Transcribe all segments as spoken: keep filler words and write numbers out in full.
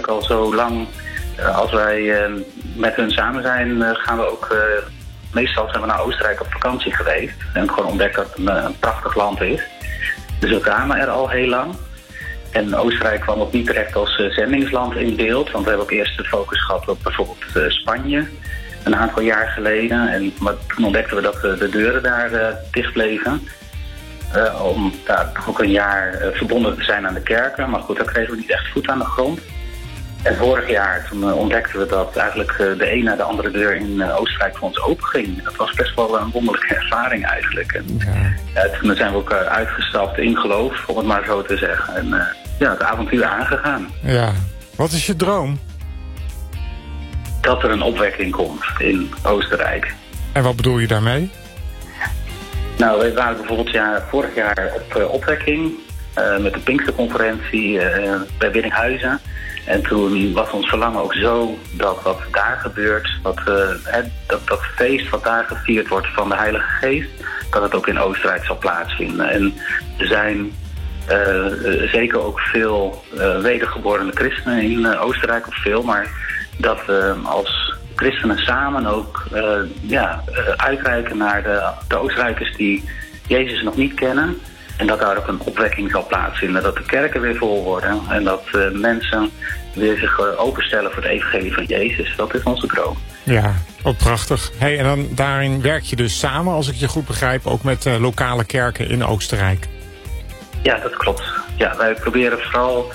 eigenlijk al zo lang. Uh, als wij uh, met hun samen zijn, uh, gaan we ook... Uh, meestal zijn we naar Oostenrijk op vakantie geweest. En gewoon ontdekt dat het een, een prachtig land is. Dus we kwamen er al heel lang. En Oostenrijk kwam ook niet direct als uh, zendingsland in beeld. Want we hebben ook eerst de focus gehad op bijvoorbeeld uh, Spanje. Een aantal jaar geleden. En maar toen ontdekten we dat uh, de deuren daar uh, dicht bleven. Uh, om daar toch ook een jaar uh, verbonden te zijn aan de kerken. Maar goed, daar kregen we niet echt voet aan de grond. En vorig jaar toen uh, ontdekten we dat eigenlijk uh, de een naar de andere deur in uh, Oostenrijk voor ons open ging. Dat was best wel een wonderlijke ervaring eigenlijk. En, ja. uh, toen zijn we ook uh, uitgestapt in geloof, om het maar zo te zeggen. En uh, ja, het avontuur aangegaan. Ja. Wat is je droom? Dat er een opwekking komt in Oostenrijk. En wat bedoel je daarmee? Nou, we waren bijvoorbeeld ja, vorig jaar op uh, opwekking uh, met de Pinksterconferentie uh, bij Biddinghuizen. En toen was ons verlangen ook zo dat wat daar gebeurt, wat, uh, het, dat, dat feest wat daar gevierd wordt van de Heilige Geest, dat het ook in Oostenrijk zal plaatsvinden. En er zijn uh, zeker ook veel uh, wedergeborene christenen in uh, Oostenrijk, of veel, maar dat we uh, als christenen samen ook uh, ja, uh, uitreiken naar de, de Oostenrijkers die Jezus nog niet kennen. En dat daar ook een opwekking zal plaatsvinden. Dat de kerken weer vol worden. En dat uh, mensen weer zich uh, openstellen voor het evangelie van Jezus. Dat is onze droom. Ja, ook prachtig. Hey, en dan daarin werk je dus samen, als ik je goed begrijp, ook met uh, lokale kerken in Oostenrijk. Ja, dat klopt. Ja, wij proberen vooral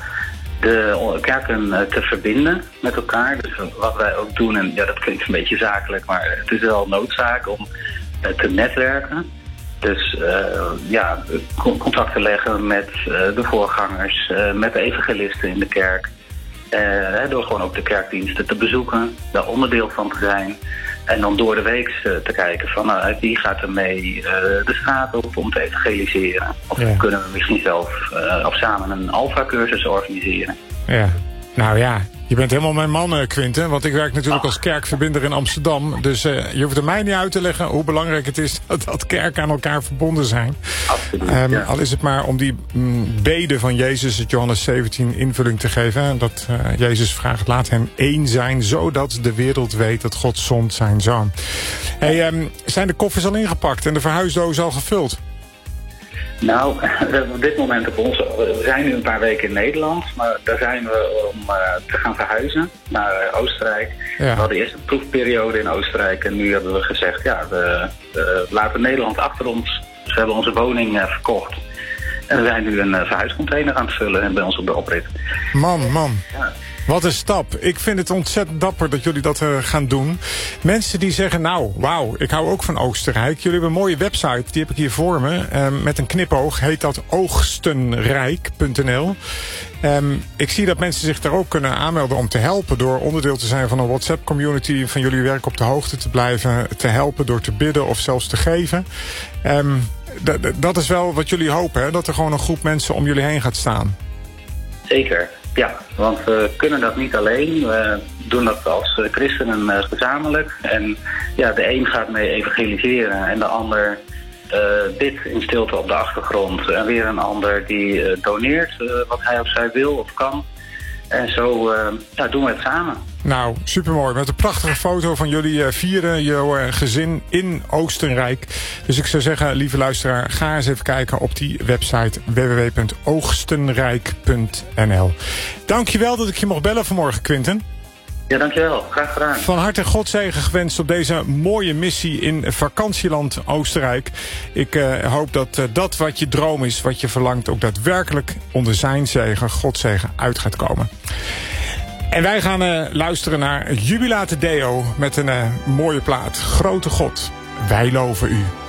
de kerken uh, te verbinden met elkaar. Dus wat wij ook doen, en ja, dat klinkt een beetje zakelijk, maar het is wel noodzaak om uh, te netwerken. Dus uh, ja, contacten leggen met uh, de voorgangers, uh, met de evangelisten in de kerk. Uh, door gewoon ook de kerkdiensten te bezoeken, daar onderdeel van te zijn. En dan door de week uh, te kijken van uh, wie gaat er mee uh, de straat op om te evangeliseren. Of ja. kunnen we misschien zelf uh, of samen een alpha-cursus organiseren. Ja, nou ja. Je bent helemaal mijn man, Quinten, want ik werk natuurlijk als kerkverbinder in Amsterdam. Dus uh, je hoeft er mij niet uit te leggen hoe belangrijk het is dat, dat kerken aan elkaar verbonden zijn. Absoluut, um, ja. Al is het maar om die mm, bede van Jezus, het Johannes zeventien, invulling te geven. Dat uh, Jezus vraagt, laat hem één zijn, zodat de wereld weet dat God zond zijn zoon. Hey, um, zijn de koffers al ingepakt en de verhuisdoos al gevuld? Nou, op dit moment op ons, we zijn nu een paar weken in Nederland, maar daar zijn we om uh, te gaan verhuizen naar uh, Oostenrijk. Ja. We hadden eerst een proefperiode in Oostenrijk en nu hebben we gezegd, ja, we, we laten Nederland achter ons. Dus we hebben onze woning uh, verkocht. En we zijn nu een uh, verhuiscontainer aan het vullen en bij ons op de oprit. Man, man. Ja. Wat een stap. Ik vind het ontzettend dapper dat jullie dat uh, gaan doen. Mensen die zeggen, nou, wauw, ik hou ook van Oostenrijk. Jullie hebben een mooie website, die heb ik hier voor me. Uh, met een knipoog, heet dat oogstenrijk punt n l. Um, ik zie dat mensen zich daar ook kunnen aanmelden om te helpen, door onderdeel te zijn van een WhatsApp-community, van jullie werk op de hoogte te blijven, te helpen door te bidden of zelfs te geven. Um, d- d- dat is wel wat jullie hopen, hè? Dat er gewoon een groep mensen om jullie heen gaat staan. Zeker. Ja, want we kunnen dat niet alleen. We doen dat als christenen gezamenlijk. En ja, de een gaat mee evangeliseren en de ander uh, bidt in stilte op de achtergrond. En weer een ander die uh, doneert uh, wat hij of zij wil of kan. En zo uh, ja, doen we het samen. Nou, supermooi. Met een prachtige foto van jullie uh, vieren, jouw uh, gezin in Oostenrijk. Dus ik zou zeggen, lieve luisteraar, ga eens even kijken op die website w w w punt oogstenrijk punt n l. Dankjewel dat ik je mocht bellen vanmorgen, Quinten. Ja, dankjewel. Graag gedaan. Van harte Godzegen gewenst op deze mooie missie in vakantieland Oostenrijk. Ik uh, hoop dat uh, dat wat je droom is, wat je verlangt, ook daadwerkelijk onder zijn zegen, Godzegen, uit gaat komen. En wij gaan uh, luisteren naar Jubilate Deo met een uh, mooie plaat. Grote God, wij loven u.